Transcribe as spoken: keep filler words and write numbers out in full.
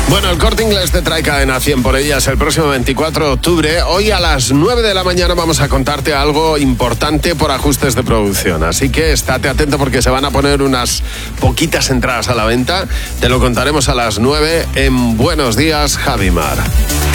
Bueno, el Corte Inglés te trae Cadena cien por ellas el próximo veinticuatro de octubre. Hoy a las nueve de la mañana vamos a contarte algo importante por ajustes de producción. Así que estate atento porque se van a poner unas poquitas entradas a la venta. Te lo contaremos a las nueve en Buenos Días, Javimar.